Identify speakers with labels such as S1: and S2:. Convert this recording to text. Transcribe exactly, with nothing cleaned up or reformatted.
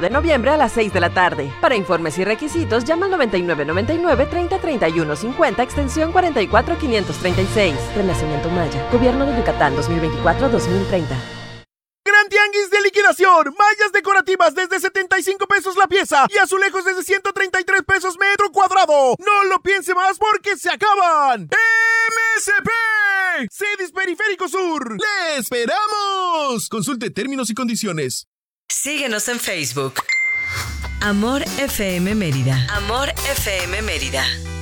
S1: de noviembre a las seis de la tarde. Para informes y requisitos, llama al noventa y nueve noventa y nueve, treinta, treinta y uno, cincuenta, extensión cuarenta y cuatro quinientos treinta y seis. Renacimiento Maya. Gobierno de Yucatán dos mil veinticuatro a dos mil treinta.
S2: Gran tianguis de liquidación. Mallas decorativas desde setenta y cinco pesos la pieza y azulejos desde ciento treinta y tres pesos metro cuadrado. No lo piense más porque se acaban. M S P Cedis Periférico Sur. ¡Le esperamos! Consulte términos y condiciones.
S3: Síguenos en Facebook. Amor F M Mérida. Amor F M Mérida.